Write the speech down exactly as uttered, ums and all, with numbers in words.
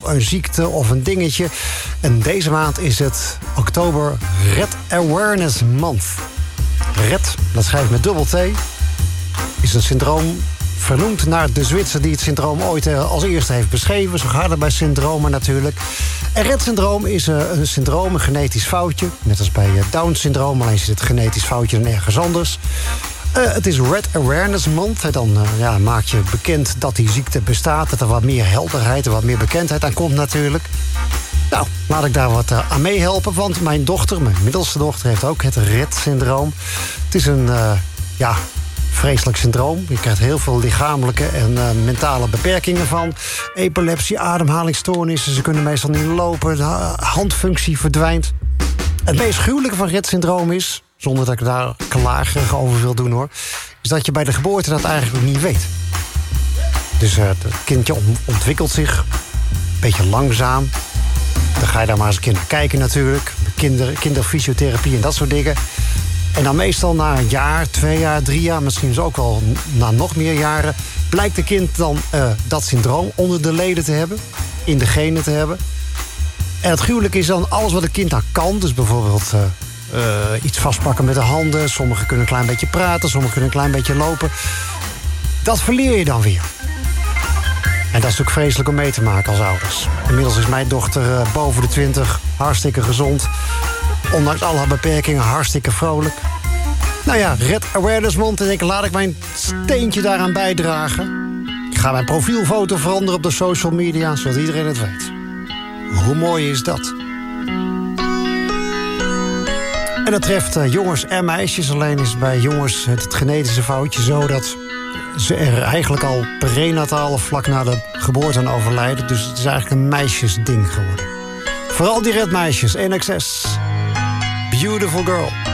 een ziekte of een dingetje. En deze maand is het oktober Red Awareness Month. Red, dat schrijft met dubbel T, is een syndroom vernoemd naar de Zwitser die het syndroom ooit als eerste heeft beschreven. Zo gaat het bij syndromen natuurlijk. En Rett-syndroom is een syndroom, een genetisch foutje. Net als bij Down-syndroom, alleen zit het genetisch foutje dan ergens anders. Uh, het is Red Awareness Month. Dan uh, ja, maak je bekend dat die ziekte bestaat. Dat er wat meer helderheid en wat meer bekendheid aan komt natuurlijk. Nou, laat ik daar wat uh, aan meehelpen. Want mijn dochter, mijn middelste dochter, heeft ook het Rett-syndroom. Het is een uh, ja, vreselijk syndroom. Je krijgt heel veel lichamelijke en uh, mentale beperkingen van. Epilepsie, ademhalingsstoornissen. Ze kunnen meestal niet lopen. De handfunctie verdwijnt. Het meest gruwelijke van Rett-syndroom is, zonder dat ik daar klagerig over wil doen hoor, is dat je bij de geboorte dat eigenlijk niet weet. Dus uh, het kindje ontwikkelt zich een beetje langzaam. Dan ga je daar maar eens een keer naar kijken natuurlijk. Kinder, kinderfysiotherapie en dat soort dingen. En dan meestal na een jaar, twee jaar, drie jaar, misschien ook wel na nog meer jaren, blijkt de kind dan uh, dat syndroom onder de leden te hebben, in de genen te hebben. En het gruwelijke is dan alles wat een kind dan kan. Dus bijvoorbeeld uh, uh, iets vastpakken met de handen. Sommigen kunnen een klein beetje praten, sommigen kunnen een klein beetje lopen. Dat verleer je dan weer. En dat is natuurlijk vreselijk om mee te maken als ouders. Inmiddels is mijn dochter uh, boven de twintig, hartstikke gezond. Ondanks alle haar beperkingen, hartstikke vrolijk. Nou ja, Red Awareness Month. En ik laat ik mijn steentje daaraan bijdragen. Ik ga mijn profielfoto veranderen op de social media, zodat iedereen het weet. Hoe mooi is dat? En dat treft uh, jongens en meisjes. Alleen is bij jongens het, het genetische foutje zo dat ze er eigenlijk al prenataal of vlak na de geboorte aan overlijden. Dus het is eigenlijk een meisjesding geworden. Vooral die redmeisjes, N X S. Beautiful Girl.